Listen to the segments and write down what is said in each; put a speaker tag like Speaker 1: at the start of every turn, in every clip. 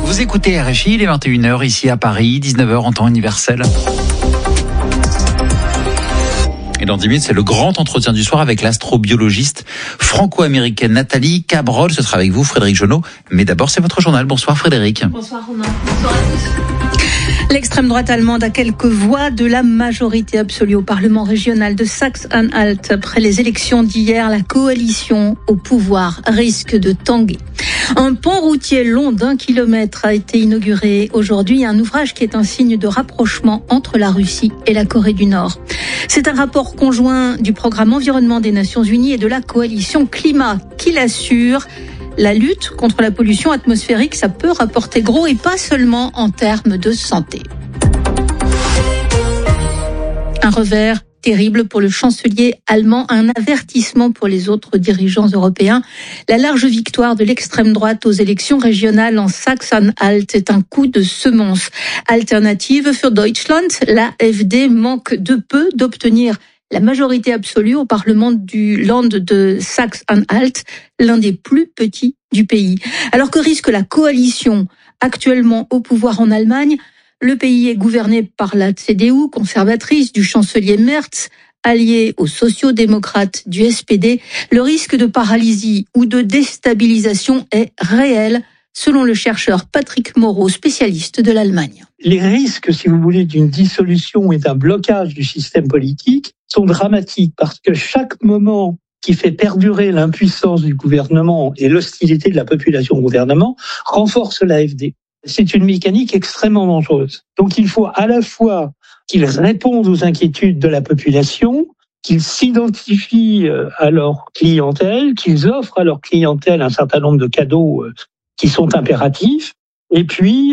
Speaker 1: Vous écoutez RFI, il est 21h ici à Paris, 19h en temps universel. Et dans 10 minutes, c'est le grand entretien du soir avec l'astrobiologiste franco-américaine Nathalie Cabrol. Ce sera avec vous, Frédéric Jonot. Mais d'abord, c'est votre journal. Bonsoir Frédéric.
Speaker 2: Bonsoir Romain. Bonsoir à tous. L'extrême droite allemande a quelques voix de la majorité absolue au Parlement régional de Saxe-Anhalt. Après les élections d'hier, la coalition au pouvoir risque de tanguer. Un pont routier long d'1 kilomètre a été inauguré aujourd'hui. Un ouvrage qui est un signe de rapprochement entre la Russie et la Corée du Nord. C'est un rapport conjoint du programme environnement des Nations Unies et de la coalition climat qui l'assure. La lutte contre la pollution atmosphérique, ça peut rapporter gros et pas seulement en termes de santé. Un revers terrible pour le chancelier allemand, un avertissement pour les autres dirigeants européens. La large victoire de l'extrême droite aux élections régionales en Saxe-Anhalt est un coup de semonce. Alternative für Deutschland, l'AfD manque de peu d'obtenir la majorité absolue au Parlement du Land de Saxe-Anhalt, l'un des plus petits du pays. Alors que risque la coalition actuellement au pouvoir en Allemagne, le pays est gouverné par la CDU, conservatrice du chancelier Merz, allié aux sociaux-démocrates du SPD. Le risque de paralysie ou de déstabilisation est réel, selon le chercheur Patrick Moreau, spécialiste de l'Allemagne.
Speaker 3: Les risques, si vous voulez, d'une dissolution et d'un blocage du système politique sont dramatiques parce que chaque moment qui fait perdurer l'impuissance du gouvernement et l'hostilité de la population au gouvernement renforce l'AfD. C'est une mécanique extrêmement dangereuse. Donc il faut à la fois qu'ils répondent aux inquiétudes de la population, qu'ils s'identifient à leur clientèle, qu'ils offrent à leur clientèle un certain nombre de cadeaux qui sont impératifs, et puis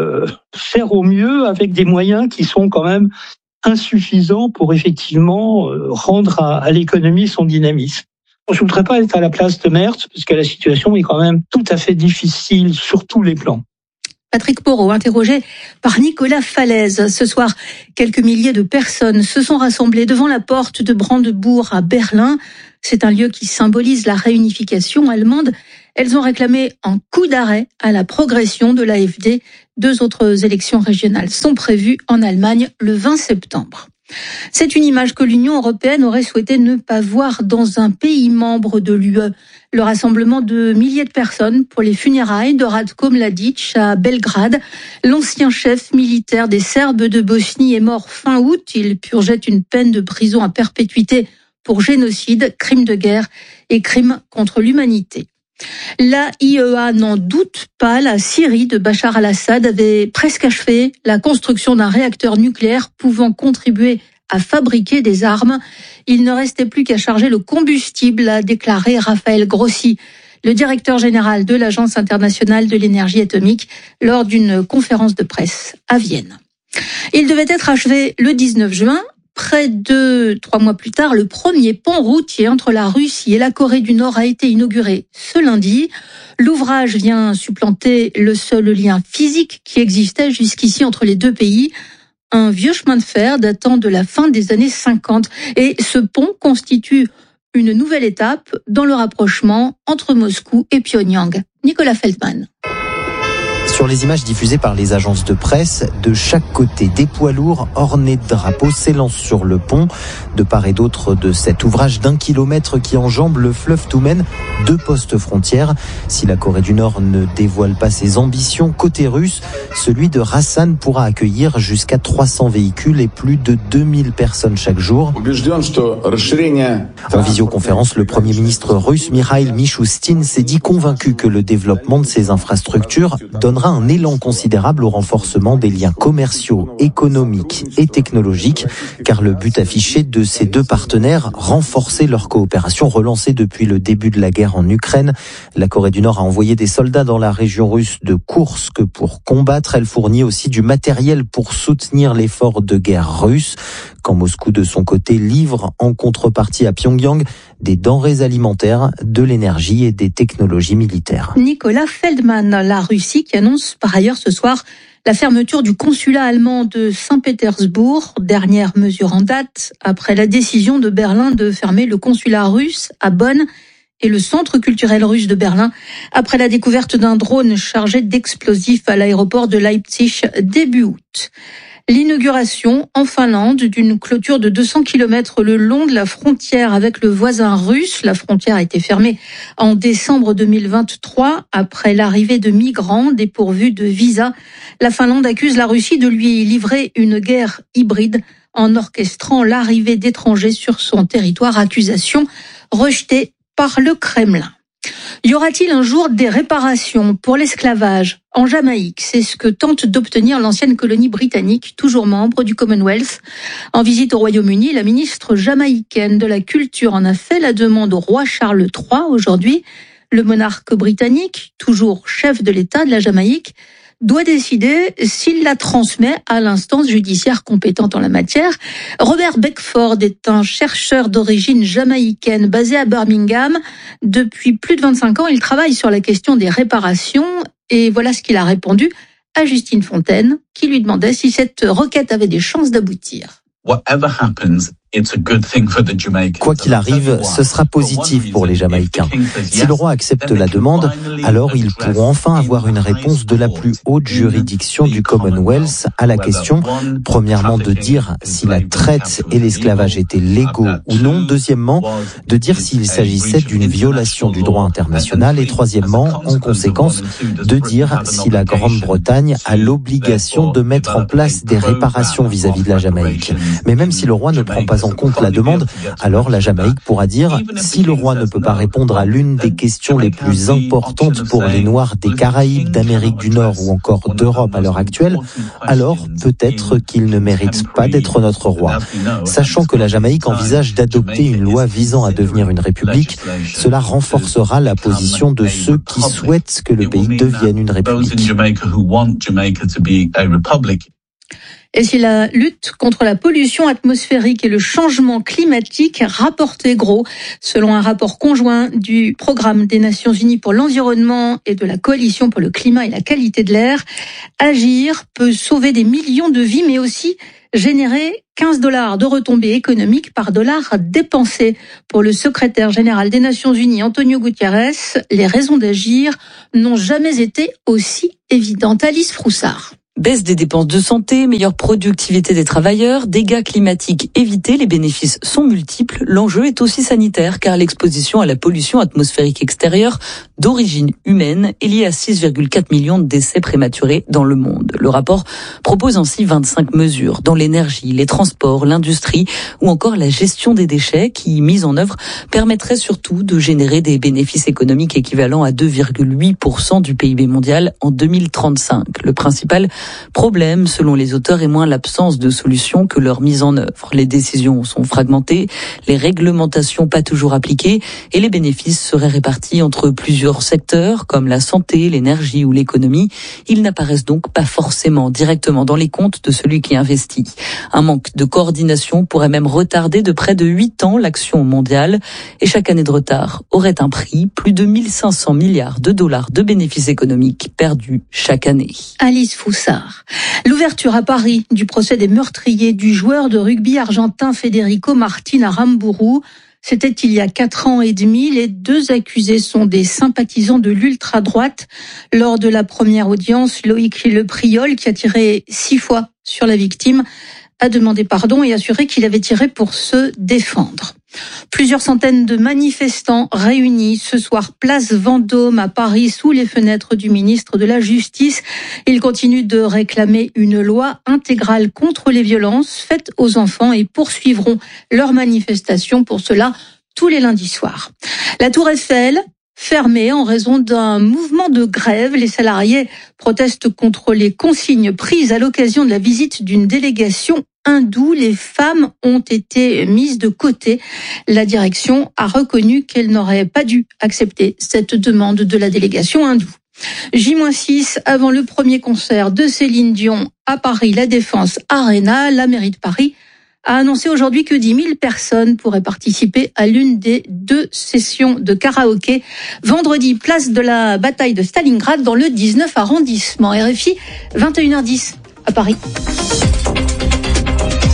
Speaker 3: faire au mieux avec des moyens qui sont quand même insuffisants pour effectivement rendre à l'économie son dynamisme. Je ne voudrais pas être à la place de Merz, parce que la situation est quand même tout à fait difficile sur tous les plans.
Speaker 2: Patrick Moreau, interrogé par Nicolas Falaise. Ce soir, quelques milliers de personnes se sont rassemblées devant la porte de Brandebourg à Berlin. C'est un lieu qui symbolise la réunification allemande. Elles ont réclamé un coup d'arrêt à la progression de l'AfD. 2 autres élections régionales sont prévues en Allemagne le 20 septembre. C'est une image que l'Union européenne aurait souhaité ne pas voir dans un pays membre de l'UE. Le rassemblement de milliers de personnes pour les funérailles de Ratko Mladic à Belgrade. L'ancien chef militaire des Serbes de Bosnie est mort fin août. Il purgeait une peine de prison à perpétuité pour génocide, crime de guerre et crime contre l'humanité. La IEA n'en doute pas, la Syrie de Bachar al-Assad avait presque achevé la construction d'un réacteur nucléaire pouvant contribuer à fabriquer des armes. Il ne restait plus qu'à charger le combustible, a déclaré Raphaël Grossi, le directeur général de l'Agence internationale de l'énergie atomique, lors d'une conférence de presse à Vienne. Il devait être achevé le 19 juin. Près de 3 mois plus tard, le premier pont routier entre la Russie et la Corée du Nord a été inauguré ce lundi. L'ouvrage vient supplanter le seul lien physique qui existait jusqu'ici entre les deux pays. Un vieux chemin de fer datant de la fin des années 50. Et ce pont constitue une nouvelle étape dans le rapprochement entre Moscou et Pyongyang. Nicolas Feldman.
Speaker 4: Sur les images diffusées par les agences de presse, de chaque côté, des poids lourds ornés de drapeaux s'élancent sur le pont. De part et d'autre de cet ouvrage d'1 kilomètre qui enjambe le fleuve Toumen, 2 postes frontières. Si la Corée du Nord ne dévoile pas ses ambitions, côté russe, celui de Rassan pourra accueillir jusqu'à 300 véhicules et plus de 2000 personnes chaque jour. En visioconférence, le Premier ministre russe Mikhail Mishustin s'est dit convaincu que le développement de ces infrastructures donnera un élan considérable au renforcement des liens commerciaux, économiques et technologiques, car le but affiché de ces 2 partenaires, renforcer leur coopération relancée depuis le début de la guerre en Ukraine. La Corée du Nord a envoyé des soldats dans la région russe de Koursk pour combattre. Elle fournit aussi du matériel pour soutenir l'effort de guerre russe. Quand Moscou, de son côté, livre en contrepartie à Pyongyang des denrées alimentaires, de l'énergie et des technologies militaires.
Speaker 2: Nicolas Feldman, la Russie qui annonce par ailleurs ce soir la fermeture du consulat allemand de Saint-Pétersbourg, dernière mesure en date après la décision de Berlin de fermer le consulat russe à Bonn et le centre culturel russe de Berlin après la découverte d'un drone chargé d'explosifs à l'aéroport de Leipzig début août. L'inauguration en Finlande d'une clôture de 200 km le long de la frontière avec le voisin russe. La frontière a été fermée en décembre 2023 après l'arrivée de migrants dépourvus de visa. La Finlande accuse la Russie de lui livrer une guerre hybride en orchestrant l'arrivée d'étrangers sur son territoire. Accusation rejetée par le Kremlin. Y aura-t-il un jour des réparations pour l'esclavage en Jamaïque? C'est ce que tente d'obtenir l'ancienne colonie britannique, toujours membre du Commonwealth. En visite au Royaume-Uni, la ministre jamaïcaine de la Culture en a fait la demande au roi Charles III aujourd'hui. Le monarque britannique, toujours chef de l'État de la Jamaïque, doit décider s'il la transmet à l'instance judiciaire compétente en la matière. Robert Beckford est un chercheur d'origine jamaïcaine basé à Birmingham. Depuis plus de 25 ans, il travaille sur la question des réparations et voilà ce qu'il a répondu à Justine Fontaine qui lui demandait si cette requête avait des chances d'aboutir.
Speaker 4: Quoi qu'il arrive, ce sera positif pour les Jamaïcains. Si le roi accepte la demande, alors ils pourront enfin avoir une réponse de la plus haute juridiction du Commonwealth à la question, premièrement, de dire si la traite et l'esclavage étaient légaux ou non, deuxièmement, de dire s'il s'agissait d'une violation du droit international et troisièmement, en conséquence, de dire si la Grande-Bretagne a l'obligation de mettre en place des réparations vis-à-vis de la Jamaïque. Mais même si le roi ne prend pas en compte la demande, alors la Jamaïque pourra dire si le roi ne peut pas répondre à l'une des questions les plus importantes pour les Noirs des Caraïbes, d'Amérique du Nord ou encore d'Europe à l'heure actuelle, alors peut-être qu'il ne mérite pas d'être notre roi. Sachant que la Jamaïque envisage d'adopter une loi visant à devenir une république, cela renforcera la position de ceux qui souhaitent que le pays devienne une république.
Speaker 2: Et si la lutte contre la pollution atmosphérique et le changement climatique rapportait gros, selon un rapport conjoint du Programme des Nations Unies pour l'environnement et de la Coalition pour le climat et la qualité de l'air, agir peut sauver des millions de vies, mais aussi générer 15 $ de retombées économiques par dollar dépensé. Pour le secrétaire général des Nations Unies, Antonio Guterres, les raisons d'agir n'ont jamais été aussi évidentes. Alice Froussard.
Speaker 5: Baisse des dépenses de santé, meilleure productivité des travailleurs, dégâts climatiques évités, les bénéfices sont multiples. L'enjeu est aussi sanitaire car l'exposition à la pollution atmosphérique extérieure d'origine humaine est liée à 6,4 millions de décès prématurés dans le monde. Le rapport propose ainsi 25 mesures dans l'énergie, les transports, l'industrie ou encore la gestion des déchets qui, mises en œuvre, permettraient surtout de générer des bénéfices économiques équivalents à 2,8% du PIB mondial en 2035. Le principal problème, selon les auteurs, est moins l'absence de solutions que leur mise en œuvre. Les décisions sont fragmentées, les réglementations pas toujours appliquées et les bénéfices seraient répartis entre plusieurs secteurs comme la santé, l'énergie ou l'économie. Ils n'apparaissent donc pas forcément directement dans les comptes de celui qui investit. Un manque de coordination pourrait même retarder de près de 8 ans l'action mondiale et chaque année de retard aurait un prix, plus de 1500 milliards de dollars de bénéfices économiques perdus chaque année.
Speaker 2: Alice Foussard. L'ouverture à Paris du procès des meurtriers du joueur de rugby argentin Federico Martín Aramburu. C'était il y a 4 ans et demi. Les 2 accusés sont des sympathisants de l'ultra-droite. Lors de la première audience, Loïc Lepriol, qui a tiré 6 fois sur la victime, a demandé pardon et assuré qu'il avait tiré pour se défendre. Plusieurs centaines de manifestants réunis ce soir place Vendôme à Paris sous les fenêtres du ministre de la Justice. Ils continuent de réclamer une loi intégrale contre les violences faites aux enfants et poursuivront leur manifestation pour cela tous les lundis soirs. La Tour Eiffel fermée en raison d'un mouvement de grève. Les salariés protestent contre les consignes prises à l'occasion de la visite d'une délégation hindoue. Les femmes ont été mises de côté. La direction a reconnu qu'elle n'aurait pas dû accepter cette demande de la délégation hindoue. J-6 avant le premier concert de Céline Dion à Paris, la Défense Arena, la mairie de Paris a annoncé aujourd'hui que 10 000 personnes pourraient participer à l'une des 2 sessions de karaoké. Vendredi, place de la bataille de Stalingrad dans le 19 arrondissement. RFI, 21h10 à Paris.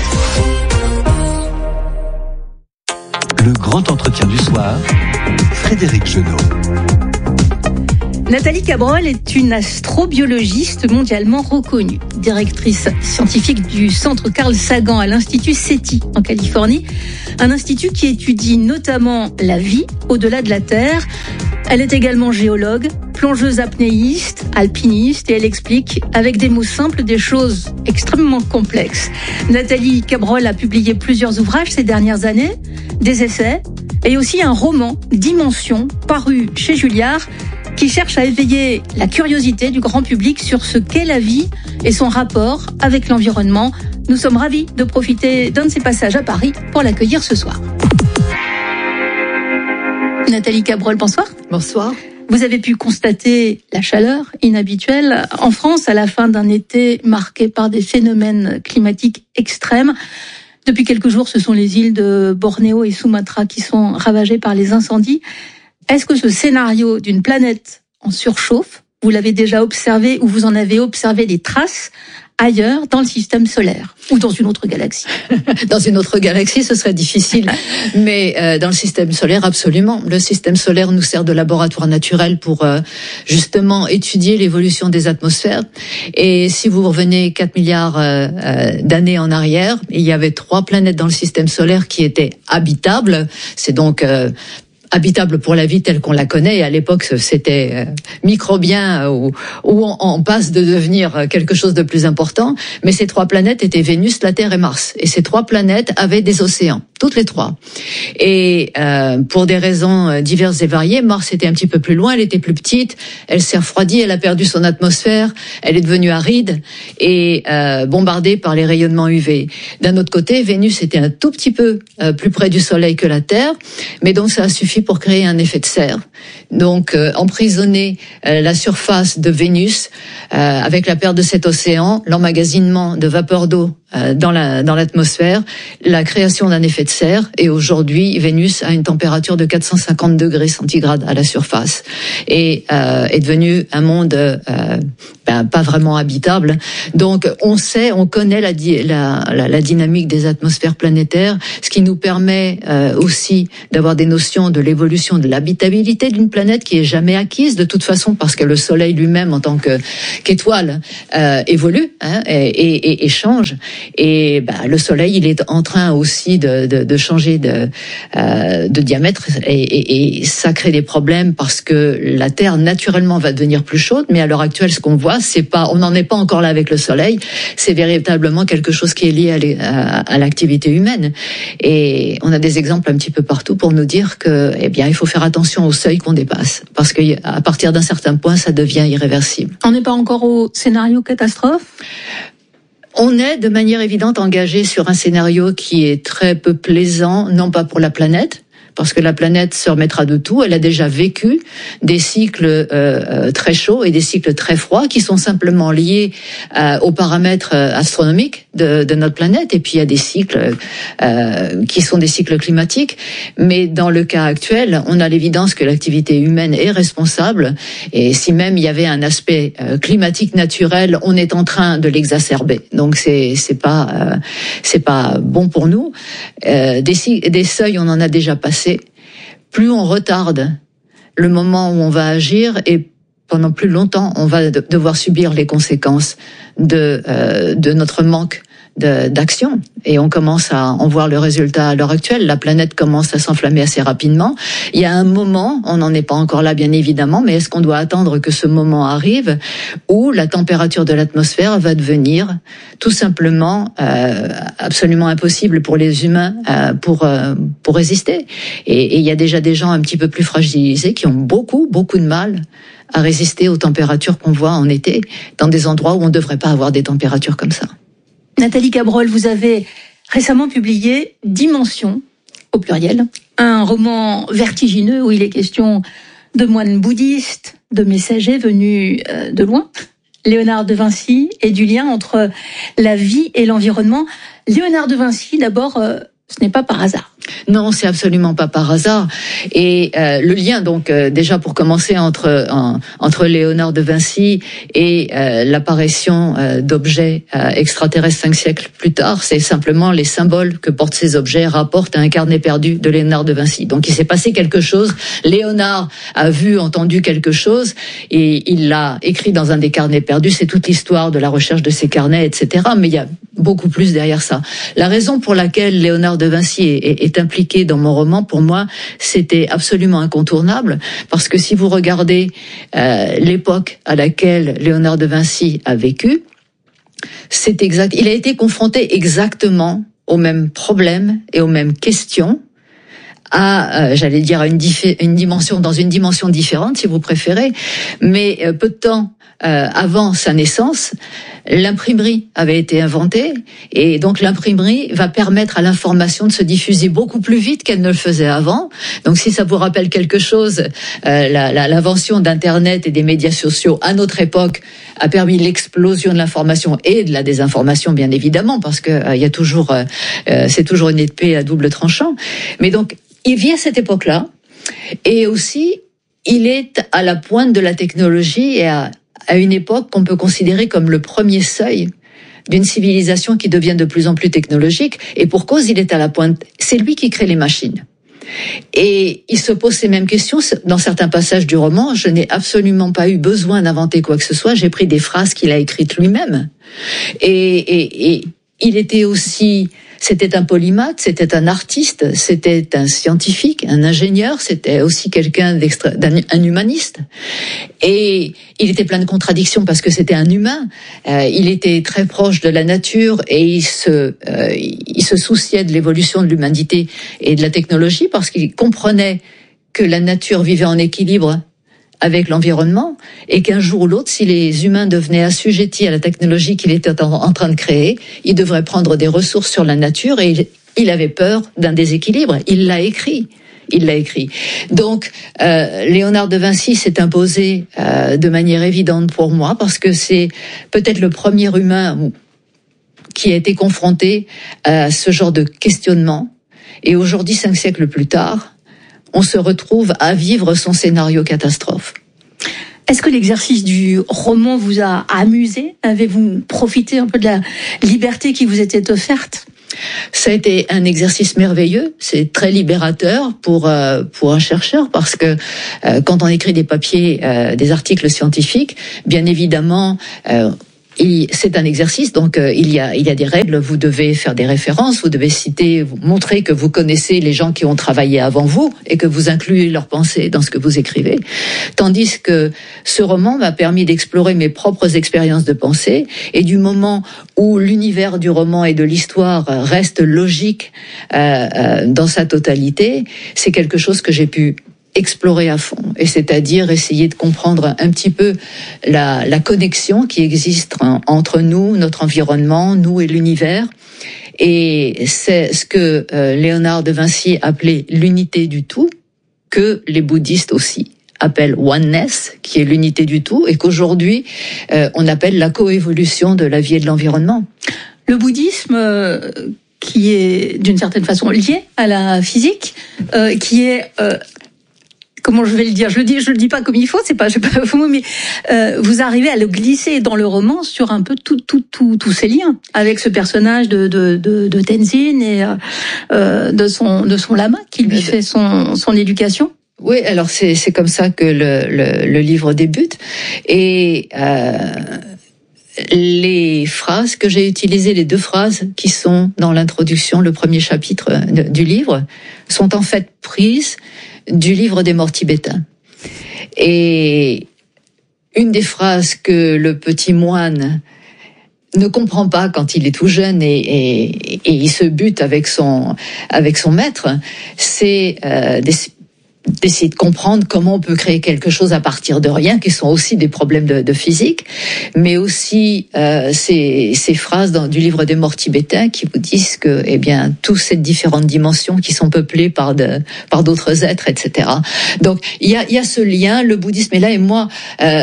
Speaker 6: Le grand entretien du soir. Frédéric Genot.
Speaker 2: Nathalie Cabrol est une astrobiologiste mondialement reconnue, directrice scientifique du centre Carl Sagan à l'Institut SETI en Californie, un institut qui étudie notamment la vie au-delà de la Terre. Elle est également géologue, plongeuse apnéiste, alpiniste et elle explique avec des mots simples des choses extrêmement complexes. Nathalie Cabrol a publié plusieurs ouvrages ces dernières années, des essais et aussi un roman, Dimension, paru chez Julliard, qui cherche à éveiller la curiosité du grand public sur ce qu'est la vie et son rapport avec l'environnement. Nous sommes ravis de profiter d'un de ses passages à Paris pour l'accueillir ce soir. Nathalie Cabrol, bonsoir.
Speaker 7: Bonsoir.
Speaker 2: Vous avez pu constater la chaleur inhabituelle en France à la fin d'un été marqué par des phénomènes climatiques extrêmes. Depuis quelques jours, ce sont les îles de Bornéo et Sumatra qui sont ravagées par les incendies. Est-ce que ce scénario d'une planète en surchauffe, vous l'avez déjà observé ou vous en avez observé des traces ailleurs dans le système solaire ou dans une autre galaxie?
Speaker 7: Dans une autre galaxie, ce serait difficile. Mais dans le système solaire, absolument. Le système solaire nous sert de laboratoire naturel pour justement étudier l'évolution des atmosphères. Et si vous revenez 4 milliards d'années en arrière, il y avait 3 planètes dans le système solaire qui étaient habitables. C'est donc habitable pour la vie telle qu'on la connaît. Et à l'époque, c'était microbien où on passe de devenir quelque chose de plus important. Mais ces 3 planètes étaient Vénus, la Terre et Mars. Et ces 3 planètes avaient des océans, toutes les 3. Et pour des raisons diverses et variées, Mars était un petit peu plus loin, elle était plus petite, elle s'est refroidie, elle a perdu son atmosphère, elle est devenue aride et bombardée par les rayonnements UV. D'un autre côté, Vénus était un tout petit peu plus près du Soleil que la Terre, mais donc ça a suffi pour créer un effet de serre. Donc emprisonner la surface de Vénus avec la perte de cet océan, l'emmagasinement de vapeur d'eau dans l'atmosphère, la création d'un effet de serre. Et aujourd'hui, Vénus a une température de 450 degrés centigrades à la surface et est devenu un monde pas vraiment habitable. Donc on connaît la dynamique des atmosphères planétaires, ce qui nous permet aussi d'avoir des notions de l'évolution de l'habitabilité d'une planète qui est jamais acquise de toute façon, parce que le Soleil lui-même en tant qu'étoile évolue et change. Et le Soleil, il est en train aussi de changer de diamètre et ça crée des problèmes parce que la Terre naturellement va devenir plus chaude. Mais à l'heure actuelle, ce qu'on voit, on n'en est pas encore là avec le Soleil. C'est véritablement quelque chose qui est lié à l'activité humaine. Et on a des exemples un petit peu partout pour nous dire que, il faut faire attention au seuil qu'on dépasse, parce que à partir d'un certain point, ça devient irréversible.
Speaker 2: On n'est pas encore au scénario catastrophe?
Speaker 7: On est de manière évidente engagé sur un scénario qui est très peu plaisant, non pas pour la planète, parce que la planète se remettra de tout. Elle a déjà vécu des cycles très chauds et des cycles très froids qui sont simplement liés aux paramètres astronomiques de notre planète. Et puis il y a des cycles qui sont des cycles climatiques. Mais dans le cas actuel, on a l'évidence que l'activité humaine est responsable. Et si même il y avait un aspect climatique naturel, on est en train de l'exacerber. Donc c'est pas bon pour nous. Des seuils, on en a déjà passé. Plus on retarde le moment où on va agir, et pendant plus longtemps, on va devoir subir les conséquences de notre manque d'action. Et on commence à en voir le résultat à l'heure actuelle. La planète commence à s'enflammer assez rapidement. Il y a un moment, on n'en est pas encore là bien évidemment, mais est-ce qu'on doit attendre que ce moment arrive où la température de l'atmosphère va devenir tout simplement absolument impossible pour les humains pour résister. Et il y a déjà des gens un petit peu plus fragilisés qui ont beaucoup de mal à résister aux températures qu'on voit en été dans des endroits où on ne devrait pas avoir des températures comme ça.
Speaker 2: Nathalie Cabrol, vous avez récemment publié Dimension, au pluriel, un roman vertigineux où il est question de moines bouddhistes, de messagers venus de loin, Léonard de Vinci, et du lien entre la vie et l'environnement. Léonard de Vinci, d'abord, Ce n'est pas par hasard.
Speaker 7: Non, c'est absolument pas par hasard. Et le lien, donc, déjà pour commencer, entre Léonard de Vinci et l'apparition d'objets extraterrestres 5 siècles plus tard, c'est simplement les symboles que portent ces objets rapportent à un carnet perdu de Léonard de Vinci. Donc, il s'est passé quelque chose. Léonard a vu, entendu quelque chose, et il l'a écrit dans un des carnets perdus. C'est toute l'histoire de la recherche de ces carnets, etc. Mais il y a beaucoup plus derrière ça. La raison pour laquelle Léonard de Vinci est impliqué dans mon roman, pour moi, c'était absolument incontournable, parce que si vous regardez l'époque à laquelle Léonard de Vinci a vécu, c'est exact. Il a été confronté exactement aux mêmes problèmes et aux mêmes questions, j'allais dire, à une dimension, dans une dimension différente, si vous préférez, mais peu de temps avant sa naissance, l'imprimerie avait été inventée, et donc l'imprimerie va permettre à l'information de se diffuser beaucoup plus vite qu'elle ne le faisait avant. Donc si ça vous rappelle quelque chose, l'invention d'Internet et des médias sociaux à notre époque a permis l'explosion de l'information et de la désinformation, bien évidemment, parce que il y a toujours, c'est toujours une épée à double tranchant. Mais donc il vit à cette époque-là, et aussi il est à la pointe de la technologie et à une époque qu'on peut considérer comme le premier seuil d'une civilisation qui devient de plus en plus technologique. Et pour cause, il est à la pointe. C'est lui qui crée les machines. Et il se pose ces mêmes questions. Dans certains passages du roman, je n'ai absolument pas eu besoin d'inventer quoi que ce soit. J'ai pris des phrases qu'il a écrites lui-même. Et il était aussi... C'était un polymathe, c'était un artiste, c'était un scientifique, un ingénieur, c'était aussi quelqu'un un humaniste. Et il était plein de contradictions parce que c'était un humain. Il était très proche de la nature et il se souciait de l'évolution de l'humanité et de la technologie parce qu'il comprenait que la nature vivait en équilibre avec l'environnement, et qu'un jour ou l'autre, si les humains devenaient assujettis à la technologie qu'il était en train de créer, ils devraient prendre des ressources sur la nature, et il avait peur d'un déséquilibre. Il l'a écrit. Donc, Léonard de Vinci s'est imposé de manière évidente pour moi, parce que c'est peut-être le premier humain qui a été confronté à ce genre de questionnement. Et aujourd'hui, 5 siècles plus tard, on se retrouve à vivre son scénario catastrophe.
Speaker 2: Est-ce que l'exercice du roman vous a amusé ? Avez-vous profité un peu de la liberté qui vous était offerte ?
Speaker 7: Ça a été un exercice merveilleux, c'est très libérateur pour un chercheur, parce que quand on écrit des papiers, des articles scientifiques, bien évidemment, c'est un exercice, donc il y a des règles, vous devez faire des références, vous devez citer, vous montrer que vous connaissez les gens qui ont travaillé avant vous et que vous incluez leurs pensées dans ce que vous écrivez. Tandis que ce roman m'a permis d'explorer mes propres expériences de pensée, et du moment où l'univers du roman et de l'histoire reste logique dans sa totalité, c'est quelque chose que j'ai pu explorer à fond, et c'est-à-dire essayer de comprendre un petit peu la connexion qui existe entre nous, notre environnement, nous et l'univers. Et c'est ce que Léonard de Vinci appelait l'unité du tout, que les bouddhistes aussi appellent oneness, qui est l'unité du tout, et qu'aujourd'hui on appelle la coévolution de la vie et de l'environnement.
Speaker 2: Le bouddhisme qui est d'une certaine façon lié à la physique, qui est comment je vais le dire ? Je le dis pas comme il faut, c'est pas faux, mais vous arrivez à le glisser dans le roman sur un peu tous ces liens avec ce personnage de Tenzin et de son lama qui lui fait son éducation.
Speaker 7: Oui, alors c'est comme ça que le livre débute, et les phrases que j'ai utilisées, les 2 phrases qui sont dans l'introduction, le premier chapitre du livre, sont en fait prises du livre des morts tibétains. Et une des phrases que le petit moine ne comprend pas quand il est tout jeune et il se bute avec son maître, c'est d'essayer de comprendre comment on peut créer quelque chose à partir de rien, qui sont aussi des problèmes de physique, mais aussi ces phrases du livre des morts tibétains qui vous disent que, eh bien, toutes ces différentes dimensions qui sont peuplées par d'autres êtres, etc. Donc il y a ce lien, le bouddhisme est là, et moi,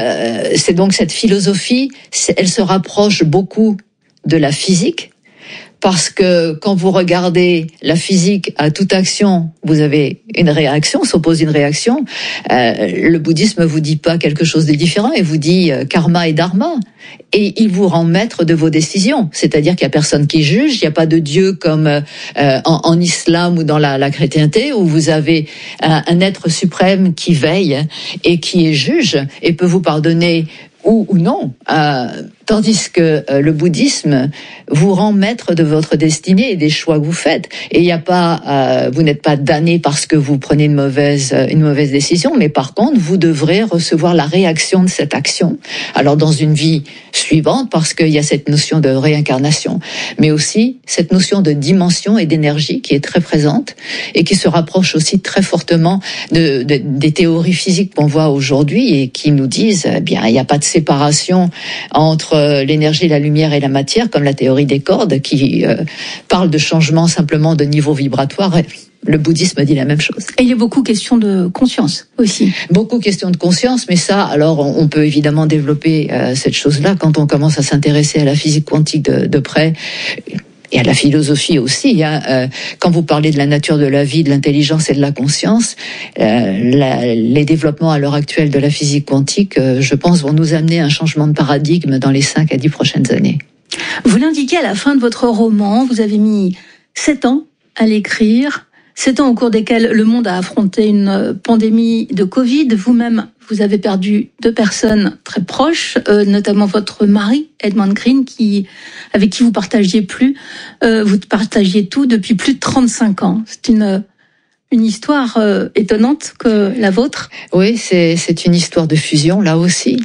Speaker 7: c'est donc cette philosophie, elle se rapproche beaucoup de la physique, Parce que quand vous regardez la physique, à toute action, vous avez une réaction, s'oppose une réaction. Le bouddhisme vous dit pas quelque chose de différent, il vous dit karma et dharma. Et il vous rend maître de vos décisions. C'est-à-dire qu'il y a personne qui juge, il n'y a pas de Dieu comme en islam ou dans la chrétienté, où vous avez un être suprême qui veille et qui est juge et peut vous pardonner ou non. Tandis que le bouddhisme vous rend maître de votre destinée et des choix que vous faites. Et il n'y a pas, vous n'êtes pas damné parce que vous prenez une mauvaise décision, mais par contre, vous devrez recevoir la réaction de cette action. Alors dans une vie suivante, parce qu'il y a cette notion de réincarnation, mais aussi cette notion de dimension et d'énergie qui est très présente et qui se rapproche aussi très fortement des théories physiques qu'on voit aujourd'hui et qui nous disent, eh bien, il n'y a pas de séparation entre l'énergie, la lumière et la matière, comme la théorie des cordes, qui parle de changement simplement de niveau vibratoire. Le bouddhisme dit la même chose.
Speaker 2: Et il y a beaucoup question de conscience aussi.
Speaker 7: Beaucoup question de conscience, mais ça, alors on peut évidemment développer cette chose-là quand on commence à s'intéresser à la physique quantique de près. Et à la philosophie aussi. Quand vous parlez de la nature de la vie, de l'intelligence et de la conscience, les développements à l'heure actuelle de la physique quantique, je pense, vont nous amener à un changement de paradigme dans les 5 à 10 prochaines années.
Speaker 2: Vous l'indiquez à la fin de votre roman, vous avez mis 7 ans à l'écrire, 7 ans au cours desquels le monde a affronté une pandémie de Covid. Vous-même, vous avez perdu 2 personnes très proches, notamment votre mari, Edmund Green, avec qui vous partagiez tout depuis plus de 35 ans. C'est une histoire étonnante que la vôtre.
Speaker 7: Oui, c'est une histoire de fusion, là aussi.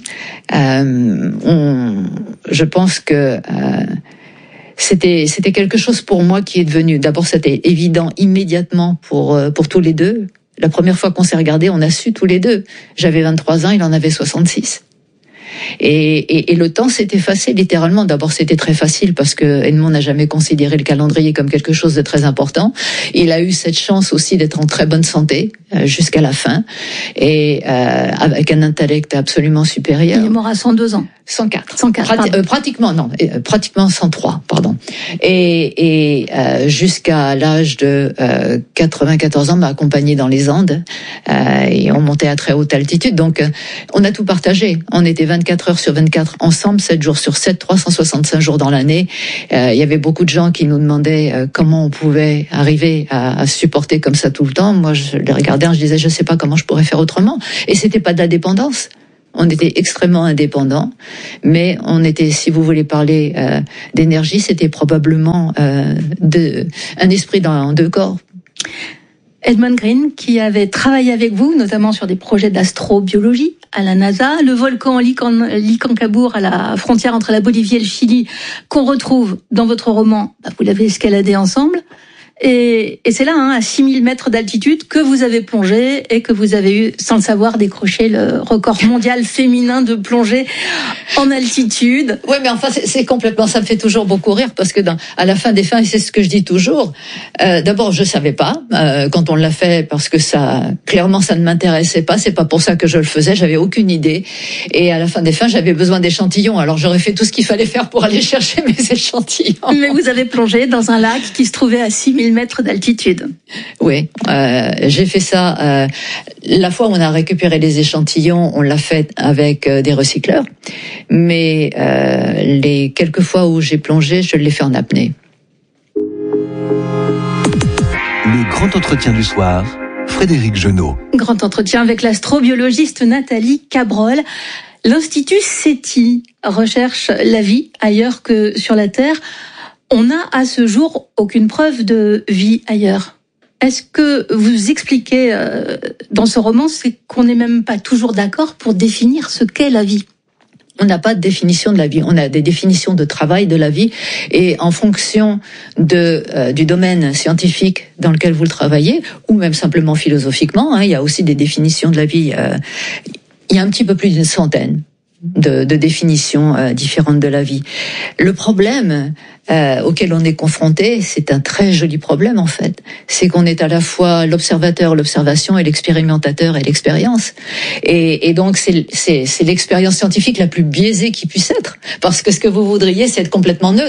Speaker 7: Je pense que c'était quelque chose pour moi qui est devenu. D'abord, c'était évident immédiatement pour tous les deux. La première fois qu'on s'est regardé, on a su tous les deux. J'avais 23 ans, il en avait 66. Et le temps s'est effacé littéralement. D'abord, c'était très facile parce que Edmond n'a jamais considéré le calendrier comme quelque chose de très important. Il a eu cette chance aussi d'être en très bonne santé jusqu'à la fin et avec un intellect absolument supérieur.
Speaker 2: Il est mort à 102 ans.
Speaker 7: 104.
Speaker 2: Pratiquement
Speaker 7: 103, pardon. Et jusqu'à l'âge de 94 ans, m'a accompagné dans les Andes et on montait à très haute altitude. Donc, on a tout partagé. On était 24 heures sur 24 ensemble, 7 jours sur 7, 365 jours dans l'année. Il y avait beaucoup de gens qui nous demandaient comment on pouvait arriver à supporter comme ça tout le temps. Moi, je les regardais, je disais, je sais pas comment je pourrais faire autrement. Et c'était pas de la dépendance. On était extrêmement indépendants, mais on était, si vous voulez parler d'énergie, c'était probablement un esprit dans 2 corps.
Speaker 2: Edmund Green, qui avait travaillé avec vous, notamment sur des projets d'astrobiologie à la NASA, le volcan Licancabur à la frontière entre la Bolivie et le Chili, qu'on retrouve dans votre roman, vous l'avez escaladé ensemble. Et c'est là, à 6000 mètres d'altitude, que vous avez plongé et que vous avez eu, sans le savoir, décroché le record mondial féminin de plongée en altitude.
Speaker 7: Oui, mais enfin, c'est complètement, ça me fait toujours beaucoup rire parce que à la fin des fins, et c'est ce que je dis toujours, d'abord, je savais pas, quand on l'a fait, parce que clairement, ça ne m'intéressait pas, c'est pas pour ça que je le faisais, j'avais aucune idée. Et à la fin des fins, j'avais besoin d'échantillons, alors j'aurais fait tout ce qu'il fallait faire pour aller chercher mes échantillons.
Speaker 2: Mais vous avez plongé dans un lac qui se trouvait à 6000 mètres d'altitude.
Speaker 7: Oui, j'ai fait ça. La fois où on a récupéré les échantillons, on l'a fait avec des recycleurs. Mais les quelques fois où j'ai plongé, je l'ai fait en apnée.
Speaker 6: Le grand entretien du soir, Frédéric Genot.
Speaker 2: Grand entretien avec l'astrobiologiste Nathalie Cabrol. L'Institut SETI recherche la vie ailleurs que sur la Terre. On n'a à ce jour aucune preuve de vie ailleurs. Est-ce que vous expliquez dans ce roman, c'est qu'on n'est même pas toujours d'accord pour définir ce qu'est la vie?
Speaker 7: On n'a pas de définition de la vie, on a des définitions de travail de la vie, et en fonction du domaine scientifique dans lequel vous le travaillez, ou même simplement philosophiquement, il y a aussi des définitions de la vie. Il y a un petit peu plus d'une centaine de définitions différentes de la vie. Le problème auquel on est confronté, c'est un très joli problème en fait. C'est qu'on est à la fois l'observateur, l'observation, et l'expérimentateur et l'expérience. Et donc c'est l'expérience scientifique la plus biaisée qui puisse être, parce que ce que vous voudriez, c'est être complètement neutre.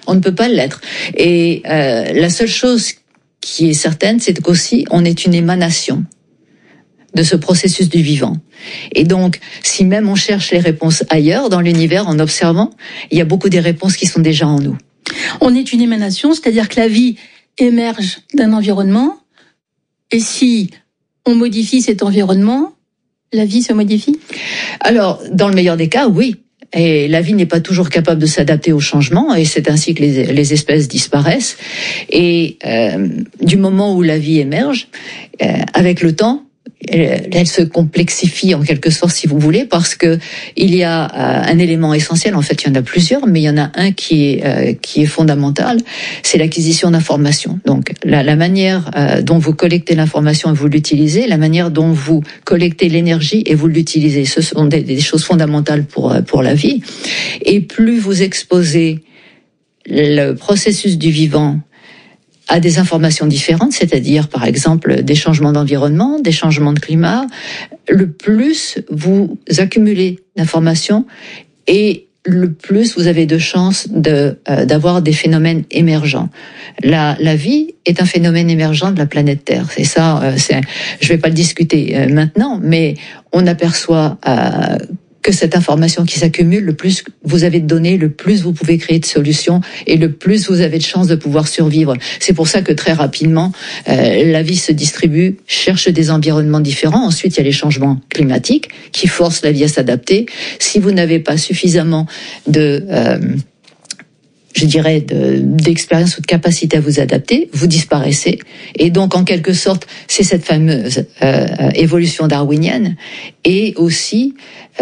Speaker 7: On ne peut pas l'être. Et la seule chose qui est certaine, c'est qu'aussi on est une émanation de ce processus du vivant. Et donc, si même on cherche les réponses ailleurs dans l'univers en observant, il y a beaucoup des réponses qui sont déjà en nous.
Speaker 2: On est une émanation, c'est-à-dire que la vie émerge d'un environnement, et si on modifie cet environnement, la vie se modifie ?
Speaker 7: Alors, dans le meilleur des cas, oui. Et la vie n'est pas toujours capable de s'adapter au changement, et c'est ainsi que les espèces disparaissent. Et du moment où la vie émerge, avec le temps, elle se complexifie en quelque sorte, si vous voulez, parce que il y a un élément essentiel. En fait, il y en a plusieurs, mais il y en a un qui est fondamental, c'est l'acquisition d'informations. Donc, la manière dont vous collectez l'information et vous l'utilisez, la manière dont vous collectez l'énergie et vous l'utilisez, ce sont des choses fondamentales pour la vie. Et plus vous exposez le processus du vivant à des informations différentes, c'est-à-dire par exemple des changements d'environnement, des changements de climat, le plus vous accumulez d'informations et le plus vous avez de chances d'avoir des phénomènes émergents. La vie est un phénomène émergent de la planète Terre. C'est ça. Je vais pas le discuter maintenant, mais on aperçoit que cette information qui s'accumule, le plus vous avez de données, le plus vous pouvez créer de solutions et le plus vous avez de chances de pouvoir survivre. C'est pour ça que très rapidement, la vie se distribue, cherche des environnements différents. Ensuite, il y a les changements climatiques qui forcent la vie à s'adapter. Si vous n'avez pas suffisamment d'expérience ou de capacité à vous adapter, vous disparaissez. Et donc, en quelque sorte, c'est cette fameuse évolution darwinienne et aussi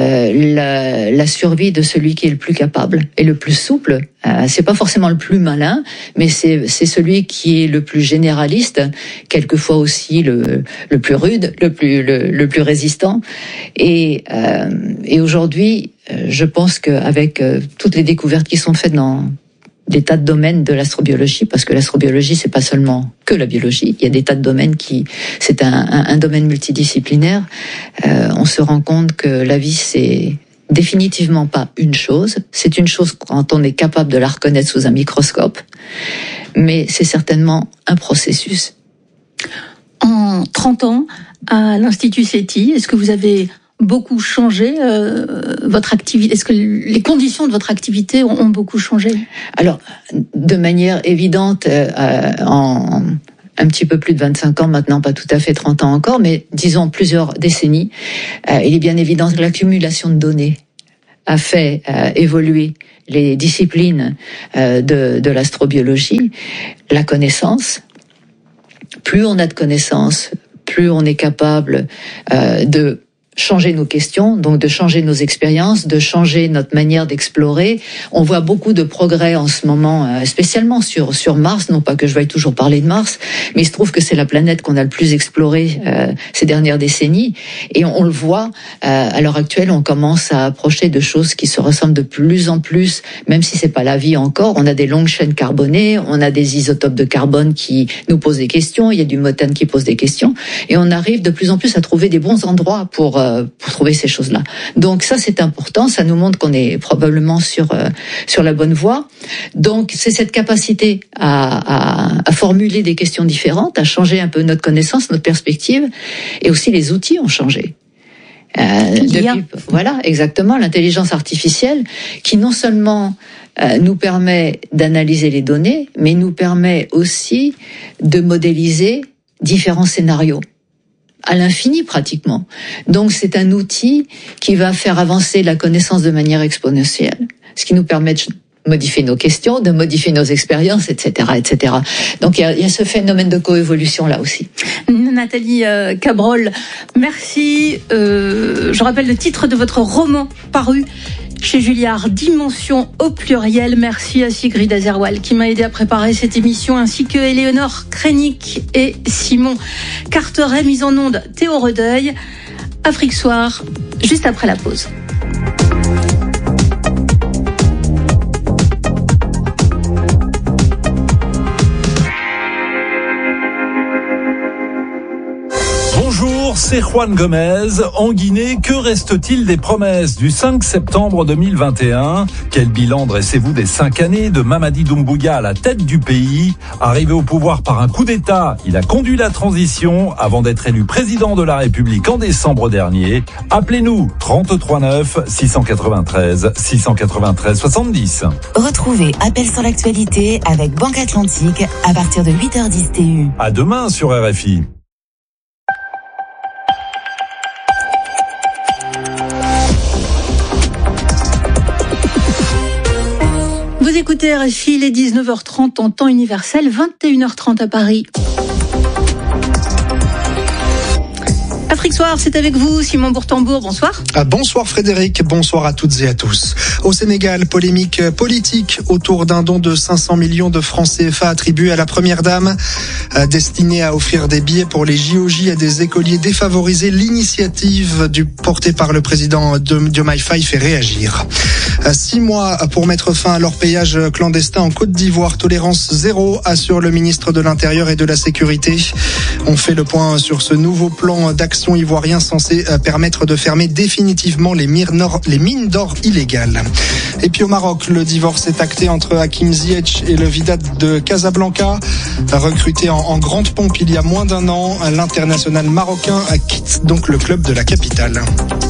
Speaker 7: la survie de celui qui est le plus capable et le plus souple. C'est pas forcément le plus malin, mais c'est celui qui est le plus généraliste, quelquefois aussi le plus rude, le plus résistant. Et aujourd'hui, je pense qu'avec toutes les découvertes qui sont faites dans des tas de domaines de l'astrobiologie, parce que l'astrobiologie, c'est pas seulement que la biologie. Il y a des tas de domaines c'est un domaine multidisciplinaire. On se rend compte que la vie, c'est définitivement pas une chose. C'est une chose quand on est capable de la reconnaître sous un microscope, mais c'est certainement un processus.
Speaker 2: En 30 ans, à l'Institut SETI, est-ce que vous avez beaucoup changé votre activité? Est-ce que les conditions de votre activité ont beaucoup changé? Alors,
Speaker 7: de manière évidente, en un petit peu plus de 25 ans maintenant, pas tout à fait 30 ans encore, mais disons plusieurs décennies, il est bien évident que l'accumulation de données a fait évoluer les disciplines de l'astrobiologie, la connaissance. Plus on a de connaissances, plus on est capable de changer nos questions, donc de changer nos expériences, de changer notre manière d'explorer. On voit beaucoup de progrès en ce moment, spécialement sur Mars, non pas que je veuille toujours parler de Mars, mais il se trouve que c'est la planète qu'on a le plus explorée ces dernières décennies, et on le voit, à l'heure actuelle, on commence à approcher de choses qui se ressemblent de plus en plus, même si c'est pas la vie encore. On a des longues chaînes carbonées, on a des isotopes de carbone qui nous posent des questions, il y a du méthane qui pose des questions, et on arrive de plus en plus à trouver des bons endroits pour trouver ces choses-là. Donc ça, c'est important, ça nous montre qu'on est probablement sur la bonne voie. Donc c'est cette capacité à formuler des questions différentes, à changer un peu notre connaissance, notre perspective, et aussi les outils ont changé. Voilà, exactement, l'intelligence artificielle qui non seulement nous permet d'analyser les données, mais nous permet aussi de modéliser différents scénarios à l'infini pratiquement. Donc c'est un outil qui va faire avancer la connaissance de manière exponentielle, ce qui nous permet de modifier nos questions, de modifier nos expériences, etc., etc. Donc il y a ce phénomène de coévolution là aussi.
Speaker 2: Nathalie Cabrol, merci. Je rappelle le titre de votre roman paru chez Julliard, Dimension au pluriel. Merci à Sigrid Azerwal qui m'a aidé à préparer cette émission, ainsi que Éléonore Krenik et Simon Carteret. Mise en onde Théo Redeuil. Afrique Soir, juste après la pause.
Speaker 8: Bonjour, José Juan Gomez, en Guinée, que reste-t-il des promesses du 5 septembre 2021 ? Quel bilan dressez-vous des 5 années de Mamadi Doumbouya à la tête du pays ? Arrivé au pouvoir par un coup d'État, il a conduit la transition avant d'être élu président de la République en décembre dernier. Appelez-nous 33 9 693 693 70.
Speaker 9: Retrouvez Appel sur l'actualité avec Banque Atlantique à partir de 8h10 TU.
Speaker 8: À demain sur RFI.
Speaker 2: Vous écoutez RFI, il est 19h30 en temps universel, 21h30 à Paris. Afrique Soir, c'est avec vous, Simon Bourtambour, bonsoir.
Speaker 10: Bonsoir Frédéric, bonsoir à toutes et à tous. Au Sénégal, polémique politique autour d'un don de 500 millions de francs CFA attribué à la première dame, destiné à offrir des billets pour les JOJ à des écoliers défavorisés. L'initiative portée par le président Diomaye Faye fait réagir. 6 mois pour mettre fin à l'orpaillage clandestin en Côte d'Ivoire. Tolérance zéro, assure le ministre de l'Intérieur et de la Sécurité. On fait le point sur ce nouveau plan d'action ivoirien censé permettre de fermer définitivement les mines d'or illégales. Et puis au Maroc, le divorce est acté entre Hakim Ziyech et le Wydad de Casablanca. Recruté en grande pompe il y a moins d'1 an, l'international marocain quitte donc le club de la capitale.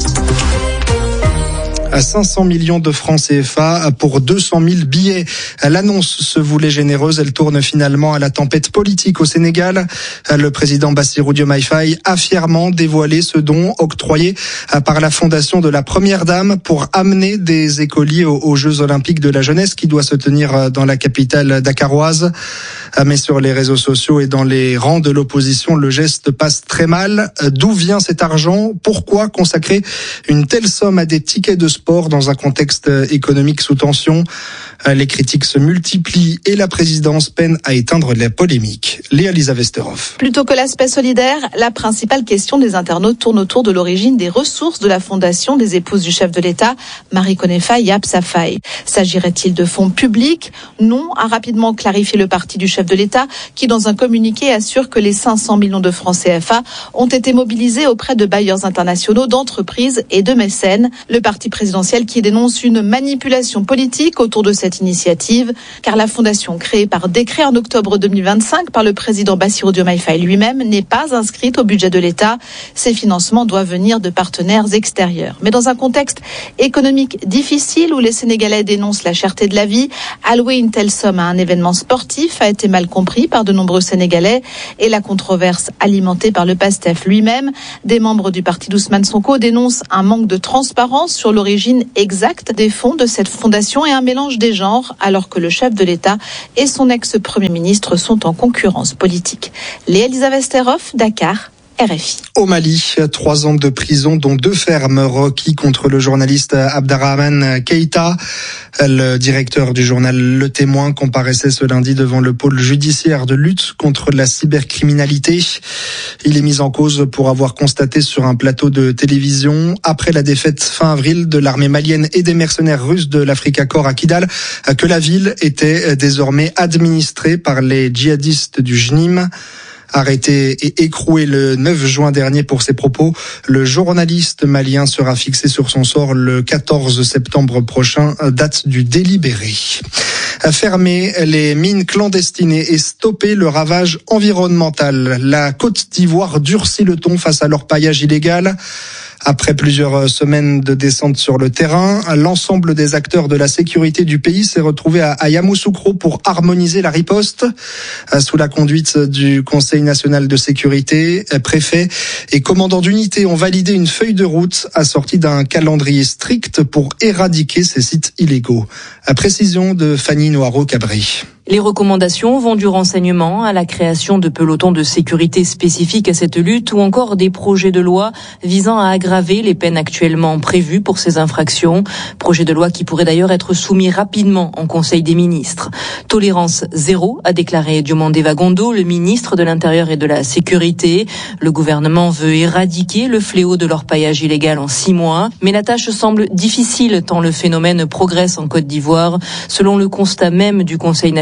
Speaker 10: À 500 millions de francs CFA pour 200 000 billets. L'annonce se voulait généreuse, elle tourne finalement à la tempête politique au Sénégal. Le président Bassirou Diomaye Faye a fièrement dévoilé ce don octroyé par la fondation de la Première Dame pour amener des écoliers aux Jeux Olympiques de la jeunesse qui doit se tenir dans la capitale dakaroise. Mais sur les réseaux sociaux et dans les rangs de l'opposition, le geste passe très mal. D'où vient cet argent ? Pourquoi consacrer une telle somme à des tickets de sport dans un contexte économique sous tension ? Les critiques se multiplient et la présidence peine à éteindre la polémique. Léa-Lisa Vesterhoff.
Speaker 11: Plutôt que l'aspect solidaire, la principale question des internautes tourne autour de l'origine des ressources de la fondation des épouses du chef de l'État, Marie-Konné Faye et Absa Faye. S'agirait-il de fonds publics ? Non, a rapidement clarifié le parti du chef de l'État qui, dans un communiqué, assure que les 500 millions de francs CFA ont été mobilisés auprès de bailleurs internationaux, d'entreprises et de mécènes. Le parti présidentiel qui dénonce une manipulation politique autour de cette initiative, car la fondation créée par décret en octobre 2025 par le président Bassirou Diomaye Faye lui-même n'est pas inscrite au budget de l'État. Ces financements doivent venir de partenaires extérieurs. Mais dans un contexte économique difficile où les Sénégalais dénoncent la cherté de la vie, allouer une telle somme à un événement sportif a été mal compris par de nombreux Sénégalais et la controverse alimentée par le PASTEF lui-même. Des membres du parti d'Ousmane Sonko dénoncent un manque de transparence sur l'origine exacte des fonds de cette fondation et un mélange des genres, alors que le chef de l'État et son ex-premier ministre sont en concurrence politique. Léa-Lisa Vesterhoff, Dakar, RFI.
Speaker 10: Au Mali, 3 ans de prison, dont 2 fermes requis contre le journaliste Abderrahmane Keïta. Le directeur du journal Le Témoin comparaissait ce lundi devant le pôle judiciaire de lutte contre la cybercriminalité. Il est mis en cause pour avoir constaté sur un plateau de télévision, après la défaite fin avril de l'armée malienne et des mercenaires russes de l'Africa Corps à Kidal, que la ville était désormais administrée par les djihadistes du JNIM. Arrêté et écroué le 9 juin dernier pour ses propos, le journaliste malien sera fixé sur son sort le 14 septembre prochain, date du délibéré. Fermer les mines clandestines et stopper le ravage environnemental. La Côte d'Ivoire durcit le ton face à l'orpaillage illégal. Après plusieurs semaines de descente sur le terrain, l'ensemble des acteurs de la sécurité du pays s'est retrouvé à Yamoussoukro pour harmoniser la riposte. Sous la conduite du Conseil national de sécurité, préfet et commandant d'unité ont validé une feuille de route assortie d'un calendrier strict pour éradiquer ces sites illégaux. À précision de Fanny Noiro-Cabré.
Speaker 5: Les recommandations vont du renseignement à la création de pelotons de sécurité spécifiques à cette lutte ou encore des projets de loi visant à aggraver les peines actuellement prévues pour ces infractions. Projet de loi qui pourrait d'ailleurs être soumis rapidement en Conseil des ministres. Tolérance zéro, a déclaré Diomandé Vagondo, le ministre de l'Intérieur et de la Sécurité. Le gouvernement veut éradiquer le fléau de l'orpaillage illégal en 6 mois. Mais la tâche semble difficile tant le phénomène progresse en Côte d'Ivoire. Selon le constat même du Conseil national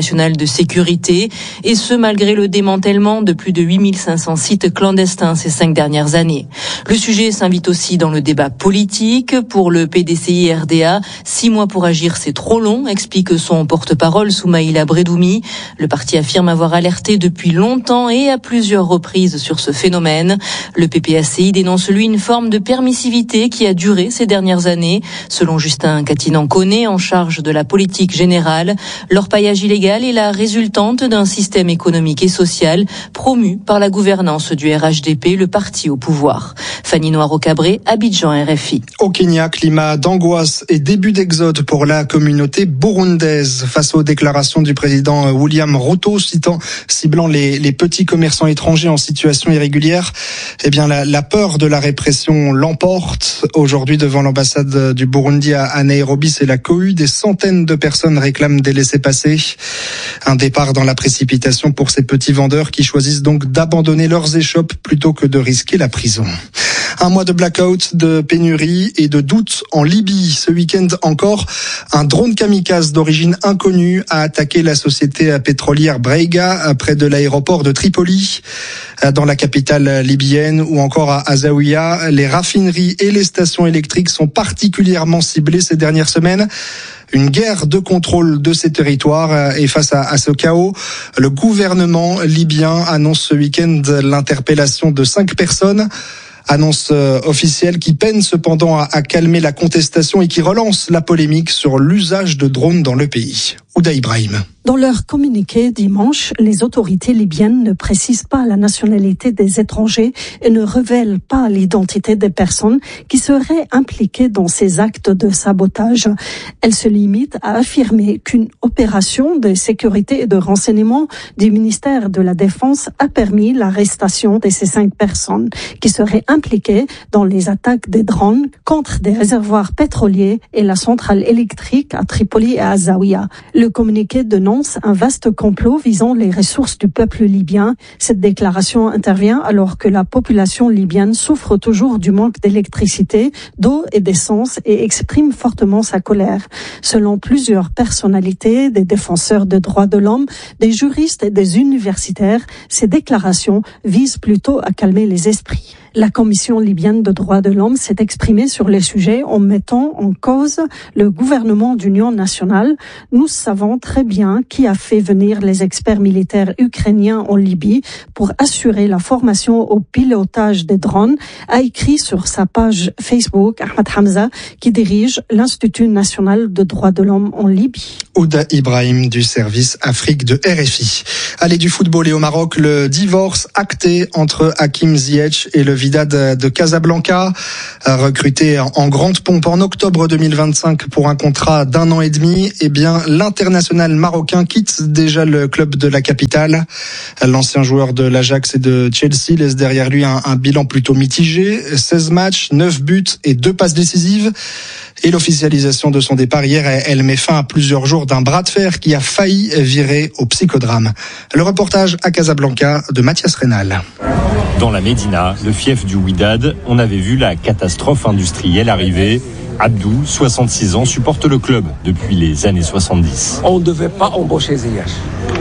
Speaker 5: national de sécurité, et ce malgré le démantèlement de plus de 8500 sites clandestins ces 5 dernières années. Le sujet s'invite aussi dans le débat politique. Pour le PDCI-RDA, 6 mois pour agir, c'est trop long, explique son porte-parole Soumaïla Bredoumi. Le parti affirme avoir alerté depuis longtemps et à plusieurs reprises sur ce phénomène. Le PPACI dénonce lui une forme de permissivité qui a duré ces dernières années. Selon Justin Catinan-Connet, en charge de la politique générale, l'orpaillage illégal est la résultante d'un système économique et social promu par la gouvernance du RHDP, le parti au pouvoir. Fanny Noiro-Cabré, Abidjan, RFI.
Speaker 10: Au Kenya, climat d'angoisse et début d'exode pour la communauté burundaise face aux déclarations du président William Ruto ciblant les petits commerçants étrangers en situation irrégulière. Eh bien, la peur de la répression l'emporte. Aujourd'hui, devant l'ambassade du Burundi à Nairobi, c'est la cohue. Des centaines de personnes réclament des laissez-passer. Un départ dans la précipitation pour ces petits vendeurs qui choisissent donc d'abandonner leurs échoppes plutôt que de risquer la prison. Un mois de blackout, de pénurie et de doute en Libye. Ce week-end encore, un drone kamikaze d'origine inconnue a attaqué la société pétrolière Brega près de l'aéroport de Tripoli. Dans la capitale libyenne ou encore à Zawiya, les raffineries et les stations électriques sont particulièrement ciblées ces dernières semaines. Une guerre de contrôle de ces territoires, et face à ce chaos, le gouvernement libyen annonce ce week-end l'interpellation de 5 personnes. Annonce officielle qui peine cependant à calmer la contestation et qui relance la polémique sur l'usage de drones dans le pays. Ouda Ibrahim.
Speaker 12: Dans leur communiqué dimanche, les autorités libyennes ne précisent pas la nationalité des étrangers et ne révèlent pas l'identité des personnes qui seraient impliquées dans ces actes de sabotage. Elles se limitent à affirmer qu'une opération de sécurité et de renseignement du ministère de la Défense a permis l'arrestation de ces 5 personnes qui seraient impliquées dans les attaques des drones contre des réservoirs pétroliers et la centrale électrique à Tripoli et à Zawiya. Le communiqué dénonce un vaste complot visant les ressources du peuple libyen. Cette déclaration intervient alors que la population libyenne souffre toujours du manque d'électricité, d'eau et d'essence et exprime fortement sa colère. Selon plusieurs personnalités, des défenseurs des droits de l'homme, des juristes et des universitaires, ces déclarations visent plutôt à calmer les esprits. La Commission libyenne de droits de l'homme s'est exprimée sur les sujets en mettant en cause le gouvernement d'union nationale. Nous savons très bien qui a fait venir les experts militaires ukrainiens en Libye pour assurer la formation au pilotage des drones, a écrit sur sa page Facebook Ahmad Hamza, qui dirige l'Institut national de droits de l'homme en Libye.
Speaker 10: Ouda Ibrahim du service Afrique de RFI. Allez, du football et au Maroc, le divorce acté entre Hakim Ziyech et le Wydad de Casablanca, recruté en grande pompe en octobre 2025 pour un contrat d'1 an et demi. Eh bien, l'international marocain quitte déjà le club de la capitale. L'ancien joueur de l'Ajax et de Chelsea laisse derrière lui un bilan plutôt mitigé. 16 matchs, 9 buts et 2 passes décisives. Et l'officialisation de son départ hier, elle met fin à plusieurs jours d'un bras de fer qui a failli virer au psychodrame. Le reportage à Casablanca de Mathias Reynal.
Speaker 13: Dans la Médina, le fief du Wydad, on avait vu la catastrophe industrielle arriver. Abdou, 66 ans, supporte le club depuis les années 70.
Speaker 14: On ne devait pas embaucher Ziyech.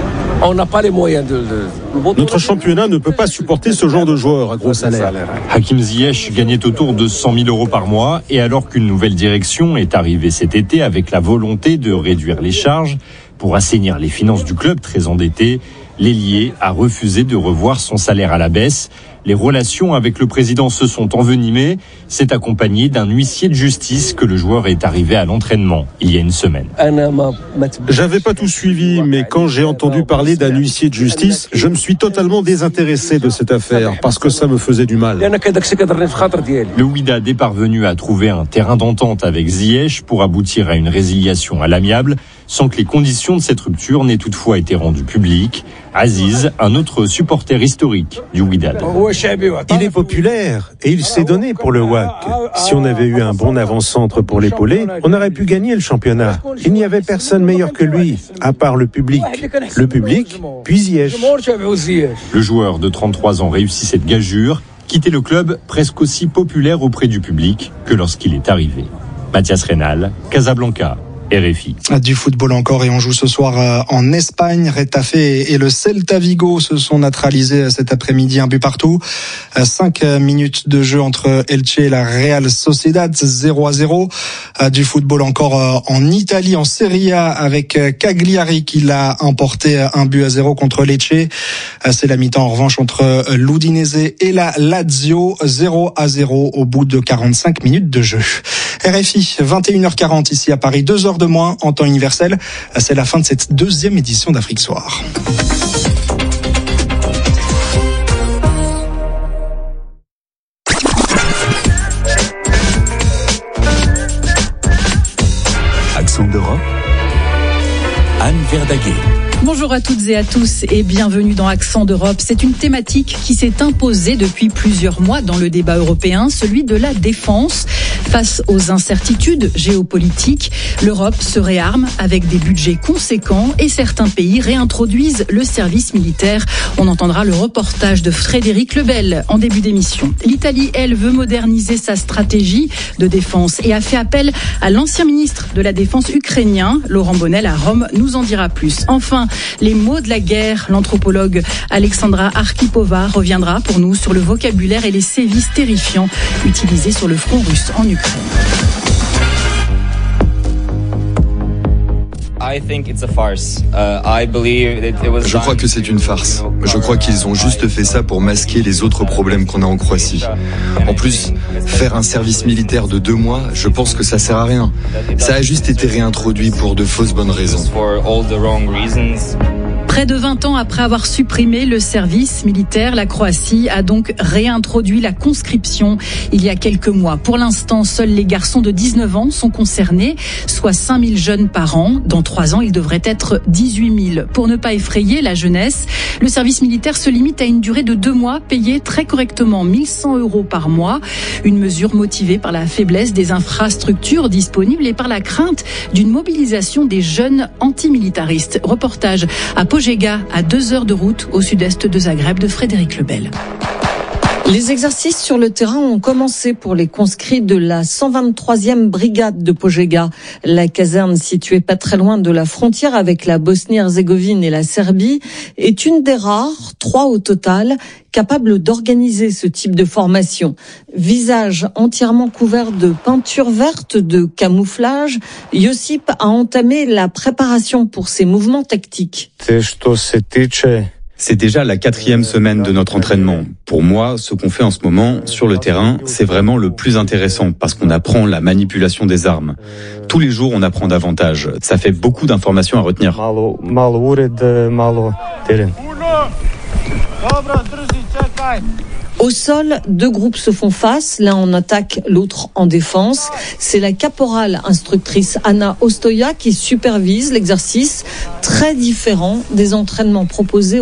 Speaker 14: On n'a pas les moyens de...
Speaker 15: Notre championnat ne peut pas supporter ce genre de joueurs à gros salaire.
Speaker 13: Hakim Ziyech gagnait autour de 100 000 euros par mois et alors qu'une nouvelle direction est arrivée cet été avec la volonté de réduire les charges pour assainir les finances du club très endetté, l'ailier a refusé de revoir son salaire à la baisse. Les relations avec le président se sont envenimées. C'est accompagné d'un huissier de justice que le joueur est arrivé à l'entraînement il y a une semaine.
Speaker 15: J'avais pas tout suivi, mais quand j'ai entendu parler d'un huissier de justice, je me suis totalement désintéressé de cette affaire parce que ça me faisait du mal.
Speaker 13: Le Wydad est parvenu à trouver un terrain d'entente avec Ziyech pour aboutir à une résiliation à l'amiable, sans que les conditions de cette rupture n'aient toutefois été rendues publiques. Aziz, un autre supporter historique du Wydad.
Speaker 15: Il est populaire et il s'est donné pour le WAC. Si on avait eu un bon avant-centre pour l'épauler, on aurait pu gagner le championnat. Il n'y avait personne meilleur que lui, à part le public. Le public, puis Ziyech.
Speaker 13: Le joueur de 33 ans réussit cette gageure, quitter le club presque aussi populaire auprès du public que lorsqu'il est arrivé. Mathias Reynal, Casablanca, RFI.
Speaker 10: Du football encore et on joue ce soir en Espagne. Retafe et le Celta Vigo se sont neutralisés cet après-midi, 1 but partout. 5 minutes de jeu entre Elche et la Real Sociedad, 0-0. Du football encore en Italie, en Serie A avec Cagliari qui l'a emporté 1-0 contre Lecce. C'est la mi-temps en revanche entre l'Udinese et la Lazio, 0-0 au bout de 45 minutes de jeu. RFI, 21h40 ici à Paris, 2 heures de moins en temps universel. C'est la fin de cette 2e édition d'Afrique Soir.
Speaker 6: Accent d'Europe, Anne Verdaguer.
Speaker 16: Bonjour à toutes et à tous et bienvenue dans Accent d'Europe. C'est une thématique qui s'est imposée depuis plusieurs mois dans le débat européen, celui de la défense. Face aux incertitudes géopolitiques, l'Europe se réarme avec des budgets conséquents et certains pays réintroduisent le service militaire. On entendra le reportage de Frédéric Lebel en début d'émission. L'Italie, elle, veut moderniser sa stratégie de défense et a fait appel à l'ancien ministre de la Défense ukrainien, Laurent Bonnell, à Rome, nous en dira plus. Enfin, les mots de la guerre, l'anthropologue Alexandra Arkhipova reviendra pour nous sur le vocabulaire et les sévices terrifiants utilisés sur le front russe en Ukraine.
Speaker 17: Je crois que c'est une farce. Je crois qu'ils ont juste fait ça pour masquer les autres problèmes qu'on a en Croatie. En plus, faire un service militaire de 2 mois, je pense que ça sert à rien. Ça a juste été réintroduit pour de fausses bonnes raisons.
Speaker 16: Près de 20 ans après avoir supprimé le service militaire, la Croatie a donc réintroduit la conscription il y a quelques mois. Pour l'instant, seuls les garçons de 19 ans sont concernés, soit 5000 jeunes par an. Dans 3 ans, il devrait être 18 000. Pour ne pas effrayer la jeunesse, le service militaire se limite à une durée de 2 mois, payée très correctement 1 100 € par mois. Une mesure motivée par la faiblesse des infrastructures disponibles et par la crainte d'une mobilisation des jeunes antimilitaristes. Reportage à Požega, à 2 heures de route au sud-est de Zagreb, de Frédéric Lebel.
Speaker 18: Les exercices sur le terrain ont commencé pour les conscrits de la 123e brigade de Požega. La caserne, située pas très loin de la frontière avec la Bosnie-Herzégovine et la Serbie, est une des rares, 3 au total, capables d'organiser ce type de formation. Visage entièrement couvert de peinture verte de camouflage, Josip a entamé la préparation pour ses mouvements tactiques.
Speaker 19: C'est déjà la 4e semaine de notre entraînement. Pour moi, ce qu'on fait en ce moment sur le terrain, c'est vraiment le plus intéressant parce qu'on apprend la manipulation des armes. Tous les jours, on apprend davantage. Ça fait beaucoup d'informations à retenir.
Speaker 18: Au sol, 2 groupes se font face, l'un en attaque, l'autre en défense. C'est la caporale instructrice Anna Ostoya qui supervise l'exercice, très différent des entraînements proposés